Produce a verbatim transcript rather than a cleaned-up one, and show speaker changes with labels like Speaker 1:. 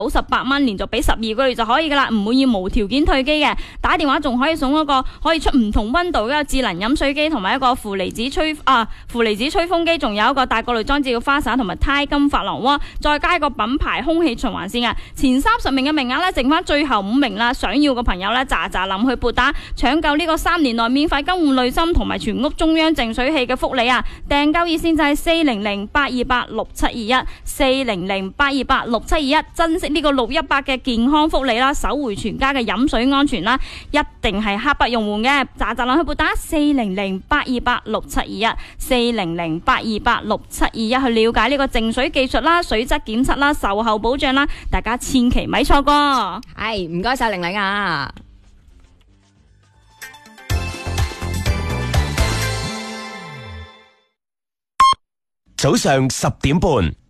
Speaker 1: 九十八蚊，連續俾十二個月就可以噶啦，唔會要無條件退機嘅。打電話仲可以送一個可以出唔同溫度嘅智能飲水機，同埋一個負離子吹啊負離子吹風機，仲有一個大過濾裝置嘅花灑同埋鈦金琺瑯鍋，再加一個品牌空氣循環扇啊！前三十名嘅名額呢，剩翻最後五名啦，想要嘅朋友呢，喳喳諗去撥打，搶救呢個三年內免費更換濾芯同埋全屋中央淨水器嘅福利啊！訂購熱線就係四零零八二八六七二一四零零八二八六七二一，珍惜呢個六一八嘅健康福利啦，守護全家嘅飲水安全啦，一定係刻不容緩嘅。喳喳諗去撥打四零零八二八六七二一四零零八二八六七二一去了解呢個淨水技術啦、水質檢測啦、售後保障啦，大家千祈咪錯過。
Speaker 2: 係唔該晒玲玲啊！
Speaker 3: 早上十點半。